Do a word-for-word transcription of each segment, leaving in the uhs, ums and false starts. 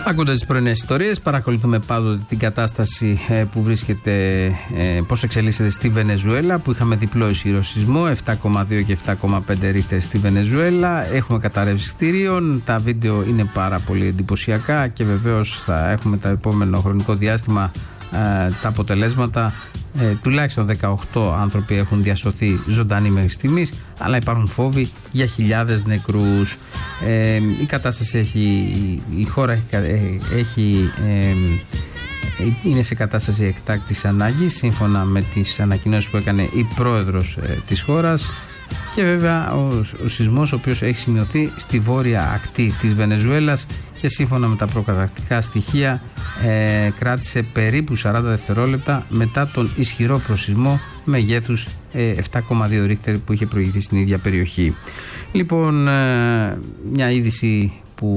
Ακούτε τις πρωινές ιστορίες, παρακολουθούμε πάντοτε την κατάσταση ε, που βρίσκεται, ε, πώς εξελίσσεται στη Βενεζουέλα, που είχαμε διπλό ισχυρό σεισμό, επτά κόμμα δύο και επτά κόμμα πέντε ρίχτερ στη Βενεζουέλα. Έχουμε καταρρεύσεις κτηρίων, τα βίντεο είναι πάρα πολύ εντυπωσιακά και βεβαίως θα έχουμε το επόμενο χρονικό διάστημα ε, τα αποτελέσματα. Ε, τουλάχιστον δεκαοκτώ άνθρωποι έχουν διασωθεί ζωντανοί μέχρι στιγμής, αλλά υπάρχουν φόβοι για χιλιάδες νεκρούς. Ε, η κατάσταση έχει, η χώρα έχει, έχει ε, είναι σε κατάσταση εκτάκτης ανάγκης, σύμφωνα με τις ανακοινώσεις που έκανε η πρόεδρος ε, της χώρας. Και βέβαια ο, ο σεισμός, ο οποίος έχει σημειωθεί στη βόρεια ακτή της Βενεζουέλας και σύμφωνα με τα προκαταρκτικά στοιχεία ε, κράτησε περίπου σαράντα δευτερόλεπτα μετά τον ισχυρό προσεισμό μεγέθους ε, επτά κόμμα δύο ρίχτερ που είχε προηγηθεί στην ίδια περιοχή. Λοιπόν, ε, μια είδηση που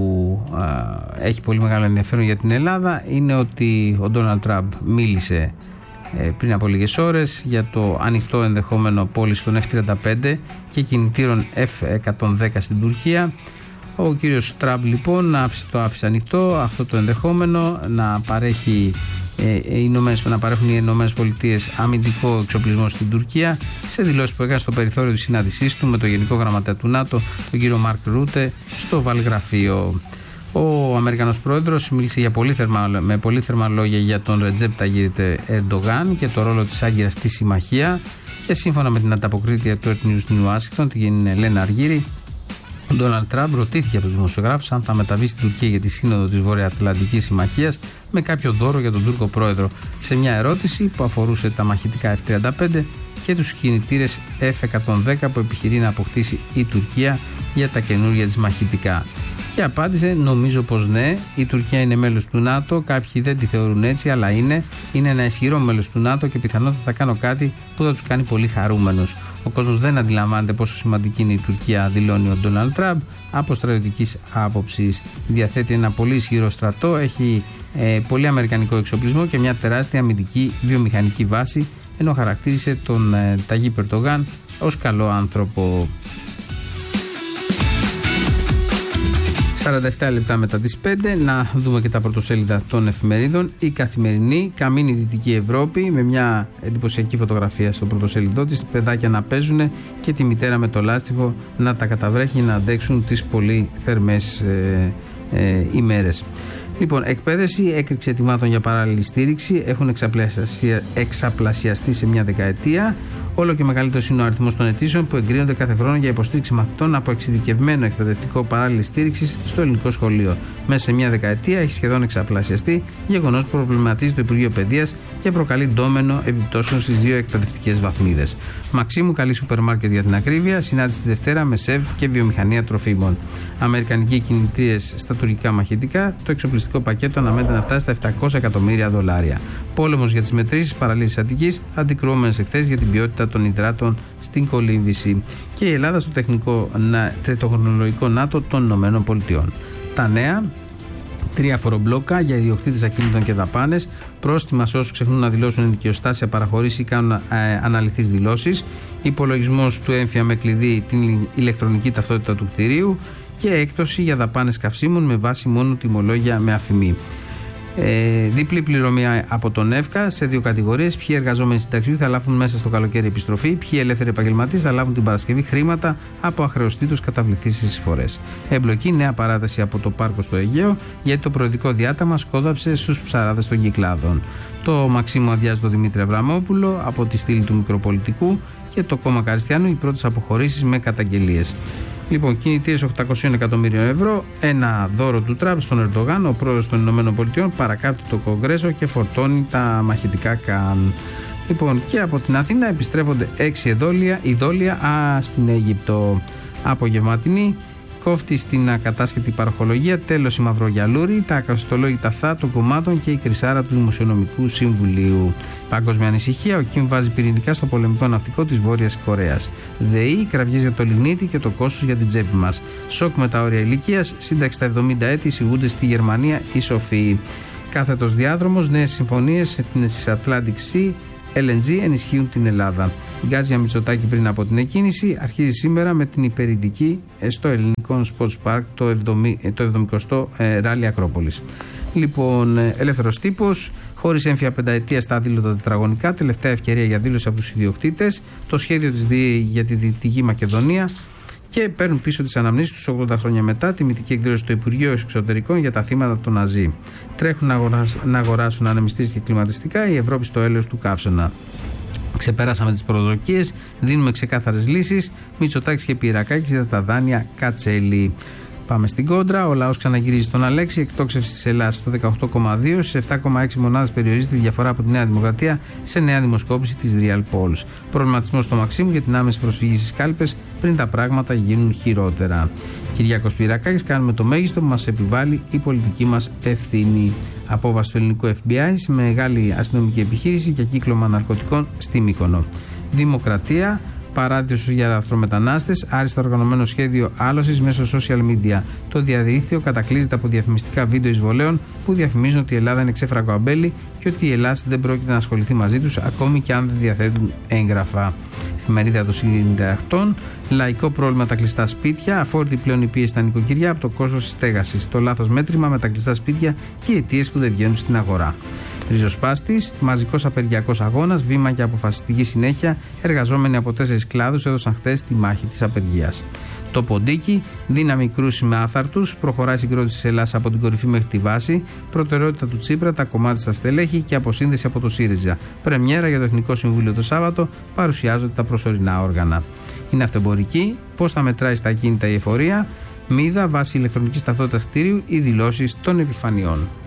ε, έχει πολύ μεγάλο ενδιαφέρον για την Ελλάδα είναι ότι ο Ντόναλντ Τραμπ μίλησε ε, πριν από λίγες ώρες για το ανοιχτό ενδεχόμενο πώληση των εφ τριάντα πέντε και κινητήρων εφ εκατόν δέκα στην Τουρκία. Ο κύριος Τραμπ λοιπόν άφησε, το άφησε ανοιχτό αυτό το ενδεχόμενο να, παρέχει, ε, οι να παρέχουν οι Ηνωμένες Πολιτείες αμυντικό εξοπλισμό στην Τουρκία, σε δηλώσεις που έκανε στο περιθώριο της συνάντησής του με τον Γενικό Γραμματέα του ΝΑΤΟ, τον κύριο Μαρκ Ρούτε, στο Βαλγραφείο. Ο Αμερικανός Πρόεδρος μίλησε για πολύ θερμά, με πολύ θερμά λόγια για τον Ρετζέπ Ταγιπ Ερντογάν και το ρόλο της Άγκυρας στη συμμαχία, και σύμφωνα με την ανταποκρίτρια του Earth News στην Ουάσιγκτον, την Ελένα Αργύρη, ο Ντόναλντ Τραμπ ρωτήθηκε από τους δημοσιογράφους αν θα μεταβεί στην Τουρκία για τη σύνοδο της Βορειοατλαντικής Συμμαχίας με κάποιο δώρο για τον Τούρκο πρόεδρο, σε μια ερώτηση που αφορούσε τα μαχητικά εφ τριάντα πέντε και τους κινητήρες εφ εκατόν δέκα που επιχειρεί να αποκτήσει η Τουρκία για τα καινούργια της μαχητικά. Και απάντησε: νομίζω πως ναι, η Τουρκία είναι μέλος του ΝΑΤΟ. Κάποιοι δεν τη θεωρούν έτσι, αλλά είναι. Είναι ένα ισχυρό μέλος του ΝΑΤΟ και πιθανότατα θα κάνω κάτι που θα τους κάνει πολύ χαρούμενους. Ο κόσμος δεν αντιλαμβάνεται πόσο σημαντική είναι η Τουρκία, δηλώνει ο Ντόναλντ Τραμπ. Από στρατιωτικής άποψης διαθέτει ένα πολύ ισχυρό στρατό, έχει ε, πολύ αμερικανικό εξοπλισμό και μια τεράστια αμυντική βιομηχανική βάση, ενώ χαρακτήρισε τον ε, Ταγιπ Ερντογάν ως καλό άνθρωπο. σαράντα επτά λεπτά μετά τις πέντε, να δούμε και τα πρωτοσέλιδα των εφημερίδων. Η Καθημερινή, καμίνη Δυτική Ευρώπη, με μια εντυπωσιακή φωτογραφία στο πρωτοσέλιδό της, παιδάκια να παίζουν και τη μητέρα με το λάστιχο να τα καταβρέχει για να αντέξουν τις πολύ θερμές ε, ε, ημέρες. Λοιπόν, εκπαίδευση, έκρηξη ετοιμάτων για παράλληλη στήριξη έχουν εξαπλασια... εξαπλασιαστεί σε μια δεκαετία. Όλο και μεγαλύτερος είναι ο αριθμός των αιτήσεων που εγκρίνονται κάθε χρόνο για υποστήριξη μαθητών από εξειδικευμένο εκπαιδευτικό παράλληλη στήριξη στο ελληνικό σχολείο. Μέσα σε μια δεκαετία έχει σχεδόν εξαπλασιαστεί, γεγονός που προβληματίζει το Υπουργείο Παιδείας και προκαλεί ντόμενο επιπτώσεων στις δύο εκπαιδευτικές βαθμίδες. Μαξίμου, καλή σούπερ μάρκετ για την ακρίβεια, συνάντηση τη Δευτέρα με ΣΕΒ και βιομηχανία τροφίμων. Αμερικανικοί κινητήρες στα τουρκικά μαχητικά, το εξοπλιστικό πακέτο αναμένεται να φτάσει στα επτακόσια εκατομμύρια δολάρια. Πόλεμος για τις μετρήσεις παραλίας Αττικής, αντικρουόμενες εκθέσεις για την ποιότητα των υδράτων στην κολύμβηση. Και η Ελλάδα στο τεχνικό, τεχνολογικό ΝΑΤΟ των Ηνωμένων Πολιτειών. Τα νέα. Τρία φορομπλόκα για ιδιοκτήτες ακίνητων και δαπάνες. Πρόστιμα σε όσους ξεχνούν να δηλώσουν ενοικιοστάσια, παραχωρήσει ή κάνουν ε, αναλυθείς δηλώσεις. Υπολογισμός του έμφυα με κλειδί την ηλεκτρονική ταυτότητα του κτηρίου. Και έκπτωση για δαπάνες καυσίμων με βάση μόνο τιμολόγια με αφημί. Ε, διπλή πληρωμή από τον ΕΦΚΑ σε δύο κατηγορίες. Ποιοι εργαζόμενοι συνταξιούχοι θα λάβουν μέσα στο καλοκαίρι επιστροφή, ποιοι ελεύθεροι επαγγελματίες θα λάβουν την Παρασκευή χρήματα από αχρεωστήτως καταβληθείς εισφορές. Εμπλοκή, νέα παράταση από το πάρκο στο Αιγαίο, γιατί το προεδρικό διάταγμα σκόδαψε στους ψαράδες των Κυκλάδων. Το Μαξίμου αδειάζει τον Δημήτρη Αβραμόπουλο από τη στήλη του Μικροπολιτικού και το κόμμα Καριστιανού οι πρώτες αποχωρήσεις με καταγγελίες. Λοιπόν, κινητήρες οκτακόσια εκατομμύριων ευρώ, ένα δώρο του Τραμπ στον Ερντογάν. Ο πρόεδρος των Ηνωμένων Πολιτειών παρακάπτει το Κογκρέσο και φορτώνει τα μαχητικά καν. Λοιπόν, και από την Αθήνα επιστρέφονται έξι ειδόλια, ειδόλια α, στην Αίγυπτο. Απογευματινή, κόφτη στην ακατάσχετη παροχολογία, τέλος η μαυρογιαλούρη, τα ακαστολόγητα θά των κομμάτων και η κρυσάρα του Δημοσιονομικού Συμβουλίου. Παγκόσμια ανησυχία, ο Κιμ βάζει πυρηνικά στο πολεμικό ναυτικό της Βόρειας Κορέας. ΔΕΗ, κραυγές για το λιγνίτη και το κόστος για την τσέπη μας. Σοκ με τα όρια ηλικίας, σύνταξη στα εβδομήντα έτη, εισηγούνται στη Γερμανία οι σοφοί. Κάθετος διάδρομος, νέες συμφωνίες στις Atlantic Sea, ελ εν τζι ενισχύουν την Ελλάδα. Γκάζια Μητσοτάκη πριν από την εκκίνηση αρχίζει σήμερα με την υπερηντική στο ελληνικό Sports Park το εβδομηκοστό ε, Ράλι Ακρόπολης. Λοιπόν, ελεύθερος τύπος, χωρίς έμφυα πενταετία στα αδήλωτα τετραγωνικά, τελευταία ευκαιρία για δήλωση από τους ιδιοκτήτες, το σχέδιο της ΔΕΗ για τη Δυτική Μακεδονία και παίρνουν πίσω τις αναμνήσεις τους ογδόντα χρόνια μετά, τιμητική εκδήλωση στο Υπουργείο Εξωτερικών για τα θύματα των Ναζί. Τρέχουν να αγοράσουν, να αγοράσουν ανεμιστήρες και κλιματιστικά, η Ευρώπη στο έλεος του καύσωνα. Ξεπεράσαμε τις προσδοκίες, δίνουμε ξεκάθαρες λύσεις. Μητσοτάκης και Πυρακάκης για τα δάνεια Κατσέλη. Πάμε στην κόντρα. Ο λαός ξαναγυρίζει στον Αλέξη. Εκτόξευση της Ελλάδας στο δεκαοκτώ κόμμα δύο. Στις επτά κόμμα έξι μονάδες περιορίζεται η διαφορά από τη Νέα Δημοκρατία σε νέα δημοσκόπηση της Real Polls. Προβληματισμός στο Μαξίμου για την άμεση προσφυγή στις κάλπες πριν τα πράγματα γίνουν χειρότερα. Κυριάκος Πυρακάκης, κάνουμε το μέγιστο που μας επιβάλλει η πολιτική μας ευθύνη. Απόβαση του ελληνικού εφ μπι άι σε μεγάλη αστυνομική επιχείρηση για κύκλωμα ναρκωτικών στη Μύκονο. Δημοκρατία. Παράδεισος για λαθρομετανάστες, άριστα οργανωμένο σχέδιο άλωσης μέσω social media. Το διαδίκτυο κατακλείζεται από διαφημιστικά βίντεο εισβολέων που διαφημίζουν ότι η Ελλάδα είναι ξέφραγο αμπέλι και ότι η Ελλάδα δεν πρόκειται να ασχοληθεί μαζί τους ακόμη και αν δεν διαθέτουν έγγραφα. Εφημερίδα των συντακτών. Λαϊκό πρόβλημα τα κλειστά σπίτια. Αφόρητη πλέον η πίεση στα νοικοκυριά από το κόστος της στέγασης. Το λάθος μέτρημα με τα κλειστά σπίτια και οι αιτίες που δεν βγαίνουν στην αγορά. Ριζοσπάστης, μαζικός απεργιακός αγώνας, βήμα για αποφασιστική συνέχεια. Εργαζόμενοι από τέσσερις κλάδους έδωσαν χθες τη μάχη της απεργίας. Το ποντίκι, δύναμη κρούση με άθαρτους, προχωράει η συγκρότηση της Ελλάδας από την κορυφή μέχρι τη βάση. Προτεραιότητα του Τσίπρα, τα κομμάτια στα στελέχη και αποσύνδεση από το ΣΥΡΙΖΑ. Πρεμιέρα για το Εθνικό Συμβούλιο το Σάββατο, παρουσιάζονται τα προσωρινά όργανα. Είναι αυτεμπορική, πώς θα μετράει στα ακίνητα η εφορία. Μίδα, βάση ηλεκτρονικής ταυτότητας κτίριου ή δηλώσεις των επιφανειών.